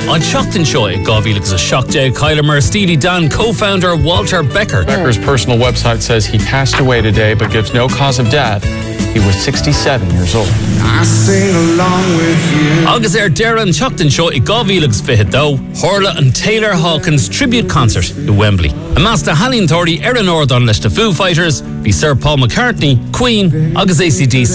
On Shockton Show, Gávílegus a Shockday, Kyler Murr, Steely Dan co-founder Walter Becker. Becker's personal website says he passed away today but gives no cause of death. He was 67 years old. I sing along with you. Agus Darren Shockton Show, Gávílegus Fihid though, Horla and Taylor Hawkins tribute concert in Wembley. A master Hallin Thordy, Erin Ordon, Lesh the Foo Fighters, be Sir Paul McCartney, Queen, Agus AC/DC.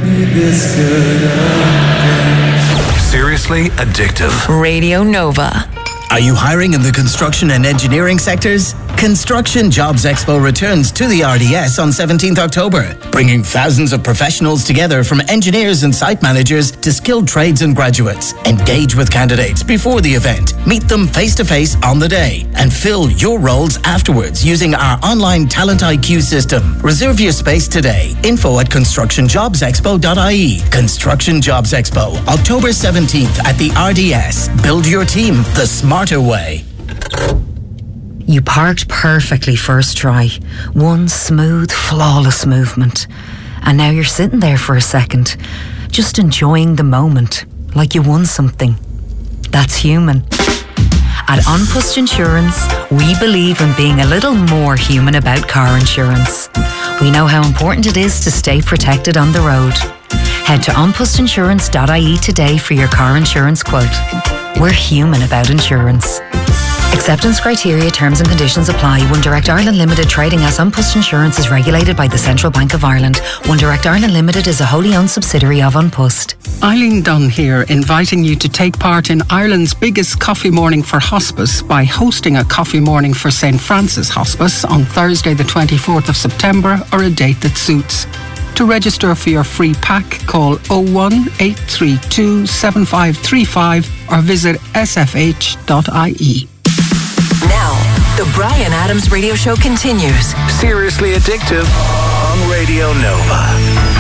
Seriously addictive. Radio Nova. Are you hiring in the construction and engineering sectors? Construction Jobs Expo returns to the RDS on 17th October, bringing thousands of professionals together from engineers and site managers to skilled trades and graduates. Engage with candidates before the event, meet them face-to-face on the day, and fill your roles afterwards using our online Talent IQ system. Reserve your space today. Info at constructionjobsexpo.ie. Construction Jobs Expo, October 17th at the RDS. Build your team the smarter way. You parked perfectly first try. One smooth, flawless movement. And now you're sitting there for a second, just enjoying the moment, like you won something. That's human. At Onpust Insurance, we believe in being a little more human about car insurance. We know how important it is to stay protected on the road. Head to onpustinsurance.ie today for your car insurance quote. We're human about insurance. Acceptance criteria, terms and conditions apply. One Direct Ireland Limited trading as Onpust Insurance is regulated by the Central Bank of Ireland. One Direct Ireland Limited is a wholly owned subsidiary of Onpust. Eileen Dunn here, inviting you to take part in Ireland's biggest coffee morning for hospice by hosting a coffee morning for St. Francis Hospice on Thursday the 24th of September or a date that suits. To register for your free pack, call 01832 7535 or visit sfh.ie. Now, the Brian Adams Radio Show continues. Seriously addictive on Radio Nova.